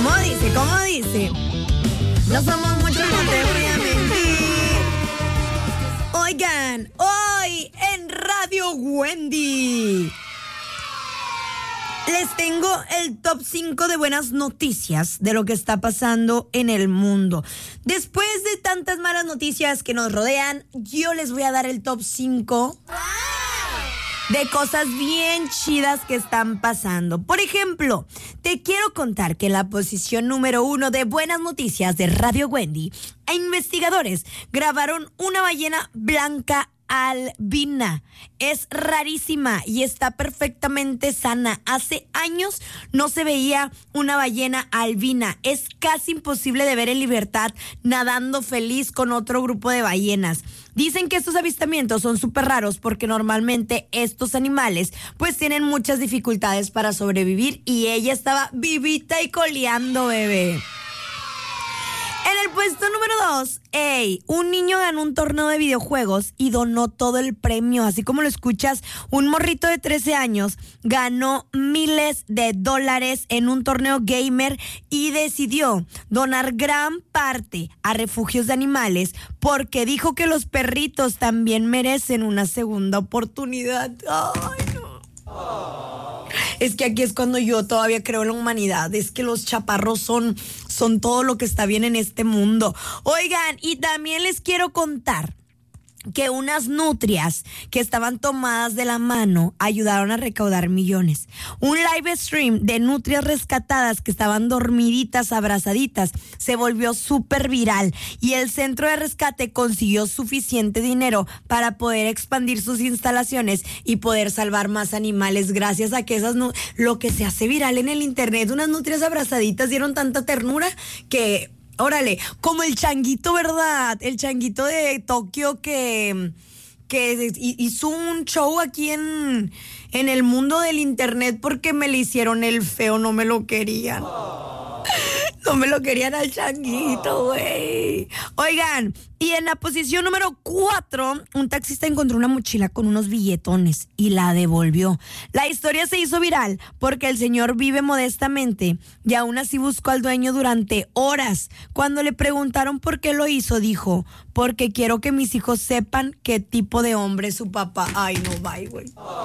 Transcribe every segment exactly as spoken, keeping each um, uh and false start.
¿Cómo dice? ¿Cómo dice? No somos muchos, no te voy a mentir. Oigan, hoy en Radio Wendy les tengo el top cinco de buenas noticias de lo que está pasando en el mundo. Después de tantas malas noticias que nos rodean, yo les voy a dar el top cinco de cosas bien chidas que están pasando. Por ejemplo, te quiero contar que en la posición número uno de buenas noticias de Radio Wendy, investigadores grabaron una ballena blanca albina. Es rarísima y está perfectamente sana. Hace años no se veía una ballena albina. Es casi imposible de ver en libertad nadando feliz con otro grupo de ballenas. Dicen que estos avistamientos son súper raros porque normalmente estos animales pues tienen muchas dificultades para sobrevivir y ella estaba vivita y coleando, bebé. En el puesto número dos, ey, un niño ganó un torneo de videojuegos y donó todo el premio. Así como lo escuchas, un morrito de trece años ganó miles de dólares en un torneo gamer y decidió donar gran parte a refugios de animales porque dijo que los perritos también merecen una segunda oportunidad. Ay, no. Oh. Es que aquí es cuando yo todavía creo en la humanidad. Es que los chaparros son, son todo lo que está bien en este mundo. Oigan, y también les quiero contar que unas nutrias que estaban tomadas de la mano ayudaron a recaudar millones. Un live stream de nutrias rescatadas que estaban dormiditas, abrazaditas, se volvió súper viral y el centro de rescate consiguió suficiente dinero para poder expandir sus instalaciones y poder salvar más animales gracias a que esas nu- lo que se hace viral en el internet, unas nutrias abrazaditas dieron tanta ternura que... Órale, como el changuito, ¿verdad? El changuito de Tokio que, que hizo un show aquí en, en el mundo del internet porque me le hicieron el feo, no me lo querían. No me lo querían al changuito, güey. Oigan, y en la posición número cuatro, un taxista encontró una mochila con unos billetones y la devolvió. La historia se hizo viral porque el señor vive modestamente y aún así buscó al dueño durante horas. Cuando le preguntaron por qué lo hizo, dijo, porque quiero que mis hijos sepan qué tipo de hombre es su papá. Ay, no, bye, güey.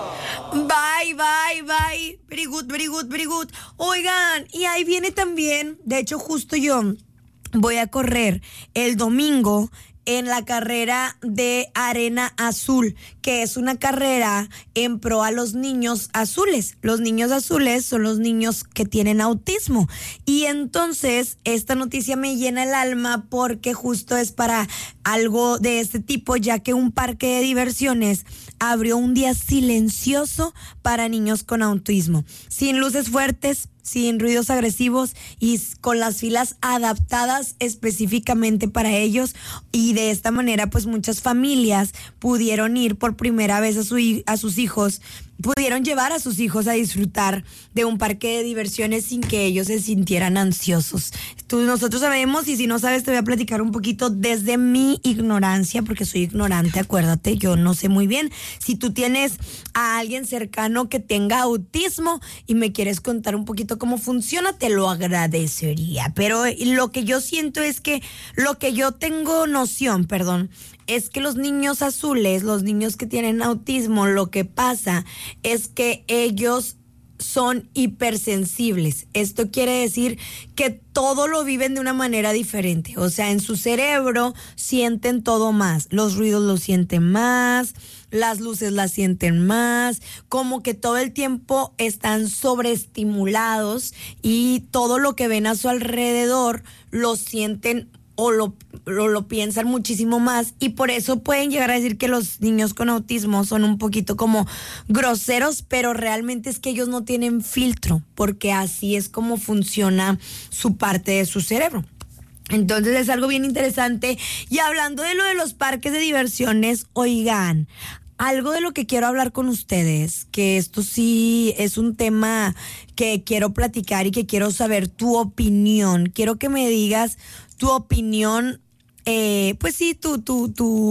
Bye, bye, bye. Very good, very good, very good. Oigan, y ahí viene también, de hecho, justo yo voy a correr el domingo en la carrera de Arena Azul, que es una carrera en pro a los niños azules. Los niños azules son los niños que tienen autismo. Y entonces esta noticia me llena el alma porque justo es para algo de este tipo, ya que un parque de diversiones abrió un día silencioso para niños con autismo, sin luces fuertes, sin ruidos agresivos y con las filas adaptadas específicamente para ellos, y de esta manera pues muchas familias pudieron ir por primera vez a, su, a sus hijos, pudieron llevar a sus hijos a disfrutar de un parque de diversiones sin que ellos se sintieran ansiosos. Tú, nosotros sabemos, y si no sabes te voy a platicar un poquito desde mi ignorancia, porque soy ignorante, acuérdate, yo no sé muy bien. Si tú tienes a alguien cercano que tenga autismo y me quieres contar un poquito cómo funciona, te lo agradecería. Pero lo que yo siento es que, lo que yo tengo noción, perdón, es que los niños azules, los niños que tienen autismo, lo que pasa es que ellos son hipersensibles. Esto quiere decir que todo lo viven de una manera diferente. O sea, en su cerebro sienten todo más. Los ruidos los sienten más, las luces las sienten más, como que todo el tiempo están sobreestimulados y todo lo que ven a su alrededor lo sienten o lo, lo, lo piensan muchísimo más, y por eso pueden llegar a decir que los niños con autismo son un poquito como groseros, pero realmente es que ellos no tienen filtro, porque así es como funciona su parte de su cerebro. Entonces es algo bien interesante. Y hablando de lo de los parques de diversiones, oigan, algo de lo que quiero hablar con ustedes, que esto sí es un tema que quiero platicar y que quiero saber tu opinión. Quiero que me digas tu opinión, eh, pues sí, tu, tu,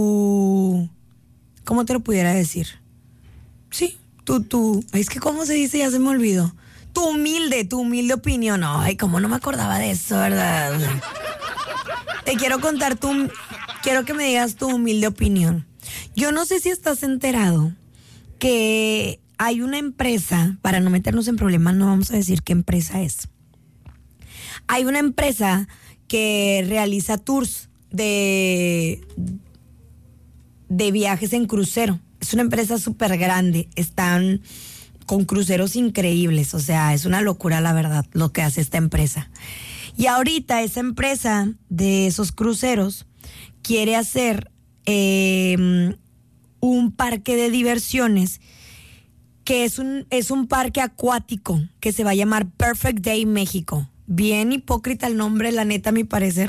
tu, ¿cómo te lo pudiera decir? Sí, tu, tu, es que ¿cómo se dice? Ya se me olvidó. tu humilde, tu humilde opinión. Ay, cómo no me acordaba de eso, ¿verdad? Te quiero contar tu, quiero que me digas tu humilde opinión. Yo no sé si estás enterado que hay una empresa, para no meternos en problemas, no vamos a decir qué empresa es. Hay una empresa que realiza tours de, de viajes en crucero. Es una empresa súper grande. Están con cruceros increíbles. O sea, es una locura, la verdad, lo que hace esta empresa. Y ahorita esa empresa de esos cruceros quiere hacer eh, un parque de diversiones que es un, es un parque acuático que se va a llamar Perfect Day México. Bien hipócrita el nombre, la neta, a mi parecer.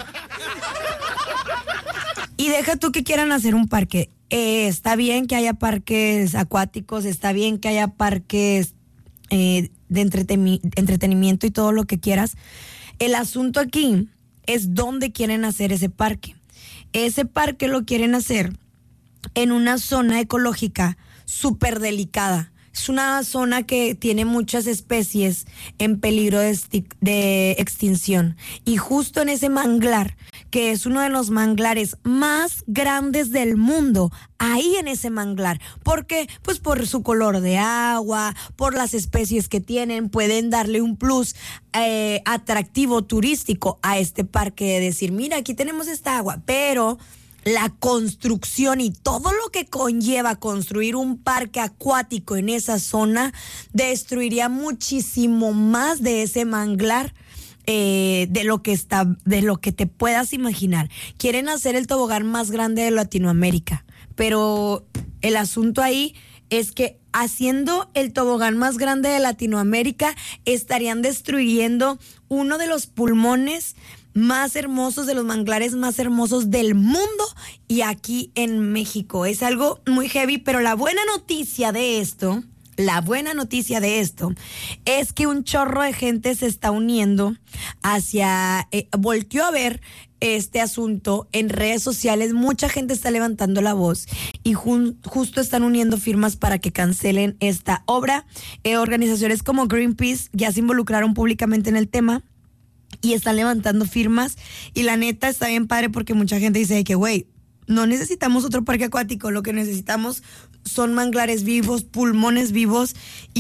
Y deja tú que quieran hacer un parque. Eh, está bien que haya parques acuáticos, está bien que haya parques eh, de entreteni- entretenimiento y todo lo que quieras. El asunto aquí es dónde quieren hacer ese parque. Ese parque lo quieren hacer en una zona ecológica súper delicada. Es una zona que tiene muchas especies en peligro de, esti- de extinción. Y justo en ese manglar, que es uno de los manglares más grandes del mundo, ahí en ese manglar. ¿Por qué? Pues por su color de agua, por las especies que tienen, pueden darle un plus eh, atractivo turístico a este parque de decir, mira, aquí tenemos esta agua, pero la construcción y todo lo que conlleva construir un parque acuático en esa zona destruiría muchísimo más de ese manglar eh, de lo que está, de lo que te puedas imaginar. Quieren hacer el tobogán más grande de Latinoamérica, pero el asunto ahí es que haciendo el tobogán más grande de Latinoamérica estarían destruyendo uno de los pulmones más hermosos, de los manglares más hermosos del mundo y aquí en México. Es algo muy heavy, pero la buena noticia de esto, la buena noticia de esto es que un chorro de gente se está uniendo hacia, eh, volteó a ver este asunto en redes sociales. Mucha gente está levantando la voz y jun, justo están uniendo firmas para que cancelen esta obra. Eh, organizaciones como Greenpeace ya se involucraron públicamente en el tema y están levantando firmas, y la neta está bien padre porque mucha gente dice que, güey, no necesitamos otro parque acuático, lo que necesitamos son manglares vivos, pulmones vivos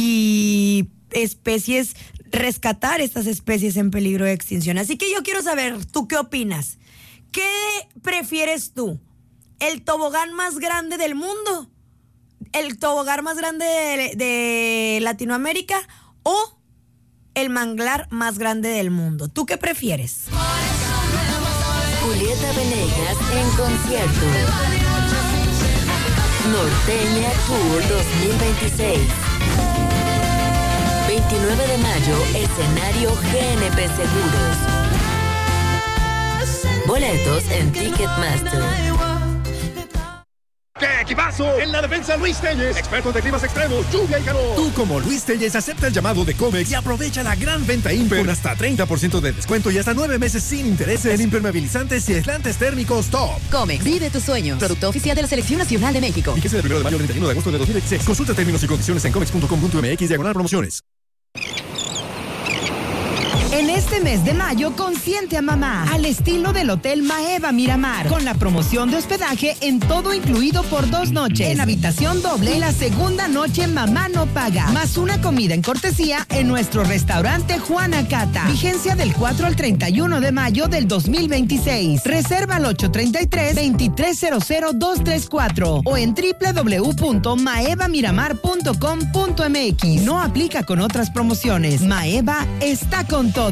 y especies, rescatar estas especies en peligro de extinción. Así que yo quiero saber, ¿tú qué opinas? ¿Qué prefieres tú? ¿El tobogán más grande del mundo? ¿El tobogán más grande de, de Latinoamérica? ¿O el manglar más grande del mundo? ¿Tú qué prefieres? Julieta Venegas en concierto. Norteña Tour dos mil veintiséis. veintinueve de mayo, escenario G N P Seguros. Boletos en Ticketmaster. ¡Qué equipazo! En la defensa, Luis Telles, expertos de climas extremos, lluvia y calor. Tú, como Luis Telles, acepta el llamado de Comex y aprovecha la gran venta Imper con hasta treinta por ciento de descuento y hasta nueve meses sin intereses en impermeabilizantes y aislantes térmicos top. Comex, vive tus sueños. Producto oficial de la Selección Nacional de México. Fíjese del primero de mayo al treinta y uno de agosto de dos mil veintiséis. Consulta términos y condiciones en comex punto com punto m x diagonal promociones. En este mes de mayo, consiente a mamá al estilo del Hotel Maeva Miramar, con la promoción de hospedaje en todo incluido por dos noches, en habitación doble y la segunda noche mamá no paga, más una comida en cortesía en nuestro restaurante Juana Cata. Vigencia del cuatro al treinta y uno de mayo del dos mil veintiséis. Reserva al ocho treinta y tres, veintitrés cero cero, dos treinta y cuatro o en doble u doble u doble u punto maeva miramar punto com punto m x. No aplica con otras promociones. Maeva está con todo.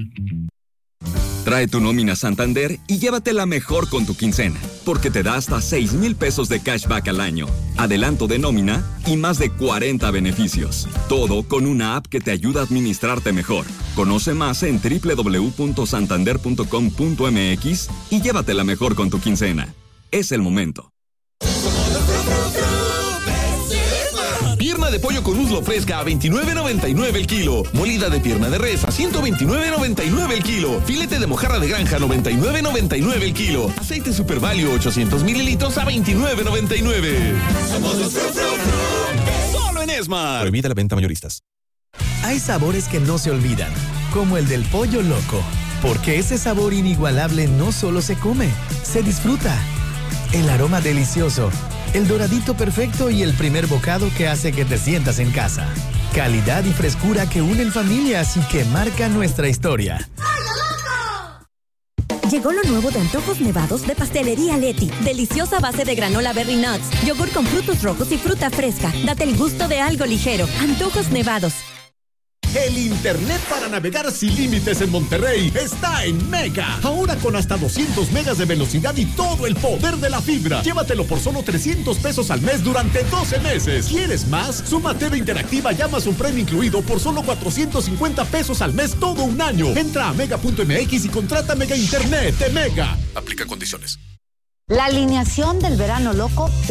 Trae tu nómina Santander y llévatela mejor con tu quincena, porque te da hasta seis mil pesos de cashback al año, adelanto de nómina y más de cuarenta beneficios. Todo con una app que te ayuda a administrarte mejor. Conoce más en doble u doble u doble u punto santander punto com punto m x y llévatela mejor con tu quincena. Es el momento. Pierna de pollo con muslo fresca a veintinueve noventa y nueve el kilo. Molida de pierna de res a ciento veintinueve noventa y nueve el kilo. Filete de mojarra de granja noventa y nueve noventa y nueve el kilo. Aceite Super Value ochocientos mililitros a veintinueve noventa y nueve. Somos los Fru Fru Fru. Solo en Esmar. Prohibida la venta mayoristas. Hay sabores que no se olvidan, como el del pollo loco, porque ese sabor inigualable no solo se come, se disfruta. El aroma delicioso, el doradito perfecto y el primer bocado que hace que te sientas en casa. Calidad y frescura que unen familias y que marcan nuestra historia. Llegó lo nuevo de Antojos Nevados de Pastelería Leti. Deliciosa base de granola Berry Nuts, yogur con frutos rojos y fruta fresca. Date el gusto de algo ligero. Antojos Nevados. El internet para navegar sin límites en Monterrey está en Mega. Ahora con hasta doscientos megas de velocidad y todo el poder de la fibra. Llévatelo por solo trescientos pesos al mes durante doce meses. ¿Quieres más? Suma T V Interactiva y Amazon Prime incluido por solo cuatrocientos cincuenta pesos al mes todo un año. Entra a mega punto m x y contrata Mega Internet de Mega. Aplica condiciones. La alineación del verano loco